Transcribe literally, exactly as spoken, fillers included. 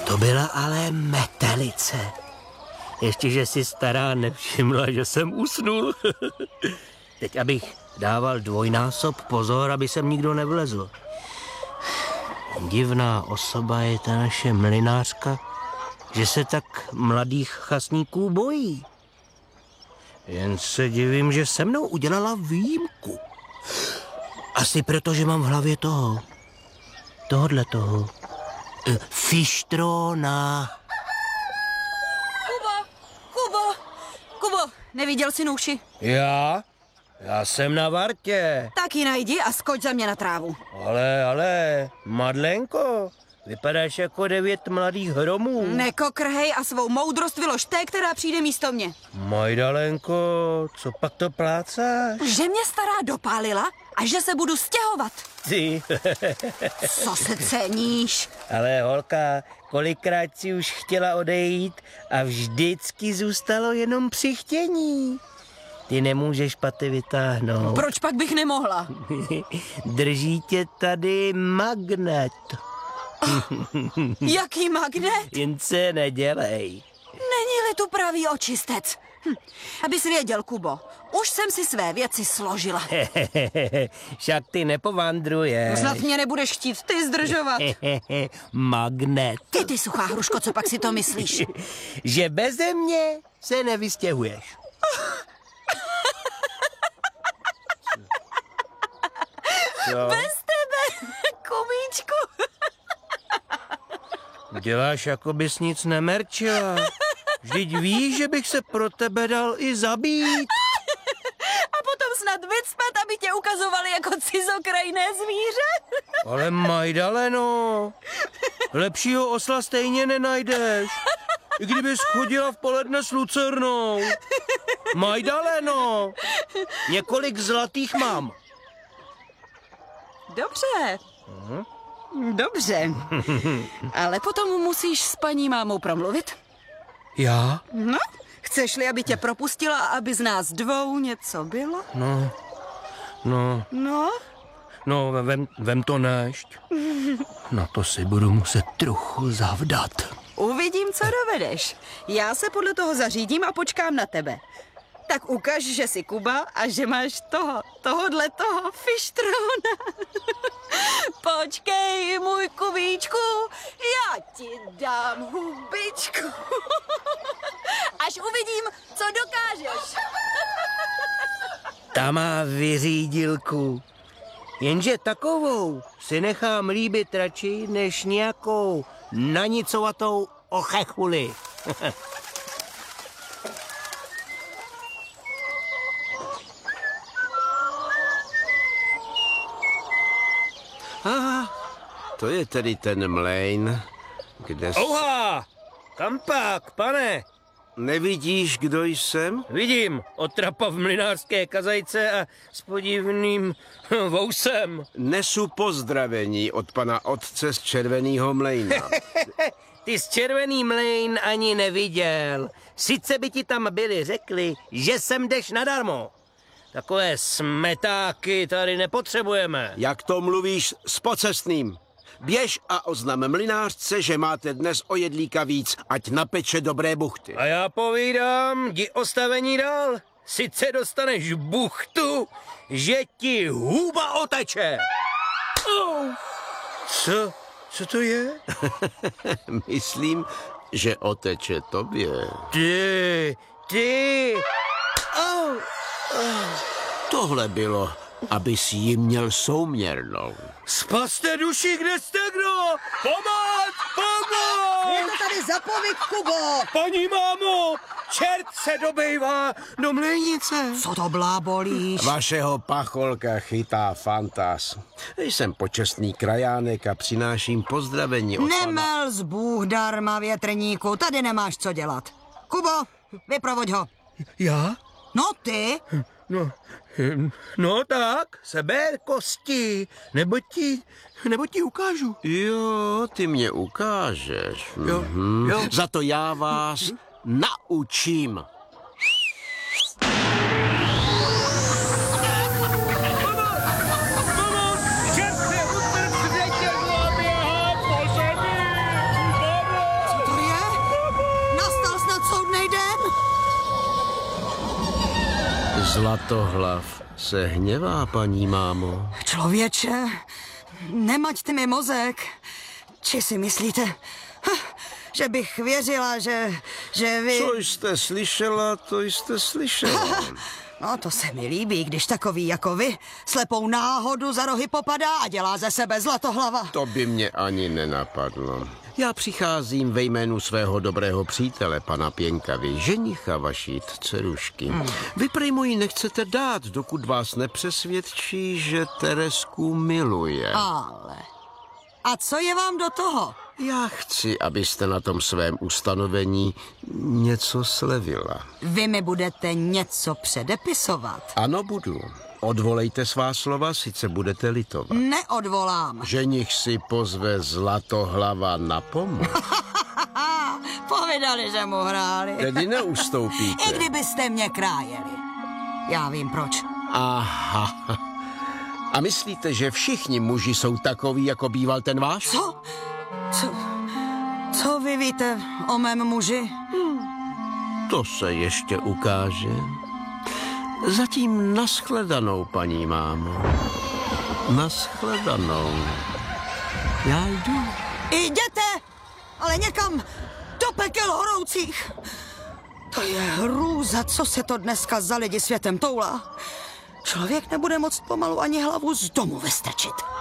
To byla ale metelice. Ještě, že si stará nevšimla, že jsem usnul. Teď abych dával dvojnásob pozor, aby sem nikdo nevlezl. Divná osoba je ta naše mlynářka, že se tak mladých chasníků bojí. Jen se divím, že se mnou udělala výjimku. Asi proto, že mám v hlavě toho. Tohodle toho. E, fištrona. Kubo, Kubo, Kubo, neviděl jsi Nuši? Já? Já jsem na vartě. Tak ji najdi a skoč za mě na trávu. Ale, ale, Madlenko, vypadáš jako devět mladých hromů. Nekokrhej a svou moudrost vylož té, která přijde místo mě. Majdalenko, co pak to plácáš? Že mě stará dopálila a že se budu stěhovat. Ty. Co se ceníš? Ale holka, kolikrát si už chtěla odejít a vždycky zůstalo jenom při chtění. Ty nemůžeš paty vytáhnout. Proč pak bych nemohla? Drží tě tady magnet. Jaký magnet? Jen se nedělej. Není-li tu pravý očistec. Hm. Abys věděl, Kubo, už jsem si své věci složila. Však ty nepovandruješ. Snad mě nebudeš chtít ty zdržovat. Magnet. Ty, ty suchá hruško, co pak si to myslíš? Že beze mě se nevystěhuješ. Co? Bez tebe, Kubíčku. Děláš, jako bys nic nemerčila. Vždyť víš, že bych se pro tebe dal i zabít. A potom snad vycpat, aby tě ukazovali jako cizokrajné zvíře. Ale Majdaleno, lepšího osla stejně nenajdeš. I kdybys chodila v poledne s lucernou. Majdaleno, několik zlatých mám. Dobře. Dobře. Ale potom musíš s paní mámou promluvit. Já? No, chceš-li, aby tě propustila a aby z nás dvou něco bylo? No, no, No? no, vem, vem to nešť. Na to si budu muset trochu zavdat. Uvidím, co dovedeš. Já se podle toho zařídím a počkám na tebe. Tak ukaž, že jsi Kuba a že máš toho, tohodle toho fištrona. Počkej, můj Kubíčku, já ti dám hubičku. Až uvidím, co dokážeš. Ta má vyřídilku. Jenže takovou si nechám líbit radši, než nějakou nanicovatou ochechuli. Aha, to je tedy ten mlejn, kde... Ouha! Kam pak, pane? Nevidíš, kdo jsem? Vidím, otrapa v mlynářské kazajce a s podivným vousem. Nesu pozdravení od pana otce z Červeného mlejna. Ty z Červený mlejn ani neviděl. Sice by ti tam byli řekli, že sem jdeš nadarmo. Takové smetáky tady nepotřebujeme. Jak to mluvíš s pocestným? Běž a oznam mlynářce, že máte dnes o jedlíka víc, ať napeče dobré buchty. A já povídám, jdi ostavení dál. Sice dostaneš buchtu, že ti huba oteče. Oh. Co? Co to je? Myslím, že oteče tobě. Ty, ty. Oh. Oh. Tohle bylo, abys jí měl souměrnou. Spaste duši, kde jste kdo? Pomoc! Pomoc! Je to tady za povyk, Kubo! Paní mámo, čert se dobejvá do mlejnice. Co to blábolíš? Vašeho pacholka chytá fantas. Jsem počestný krajánek a přináším pozdravení od pana... Nemelz Bůh darma, větrníku, tady nemáš co dělat. Kubo, vyprovoď ho. Já? No ty? No, no tak, seber kosti, nebo ti, nebo ti ukážu. Jo, ty mě ukážeš. Jo, mhm. jo. Za to já vás naučím. Zlatohlav se hněvá, paní mámo. Člověče, nemaťte mi mozek. Či si myslíte, ha, že bych věřila, že, že vy... Co jste slyšela, to jste slyšela. No to se mi líbí, když takový jako vy slepou náhodu za rohy popadá a dělá ze sebe zlatohlava. To by mě ani nenapadlo. Já přicházím ve jménu svého dobrého přítele, pana Pěnkavy, ženicha vaší dcerušky. Hmm. Vy prej mu ji nechcete dát, dokud vás nepřesvědčí, že Teresku miluje. Ale... A co je vám do toho? Já chci, abyste na tom svém ustanovení něco slevila. Vy mi budete něco předepisovat? Ano, budu. Odvolejte svá slova, sice budete litovat. Neodvolám. Ženich si pozve Zlatohlava na pomoc. Povídali, že mu hráli. Tedy neustoupíte. I kdybyste mě krájeli. Já vím proč. Aha. A myslíte, že všichni muži jsou takoví, jako býval ten váš? Co? Co, co vy víte o mém muži? To se ještě ukáže. Zatím naschledanou, paní mámo. Naschledanou. Já jdu. Jděte, ale někam do pekel horoucích. To je hrůza, co se to dneska za lidi světem toulá. Člověk nebude moct pomalu ani hlavu z domu vystrčit.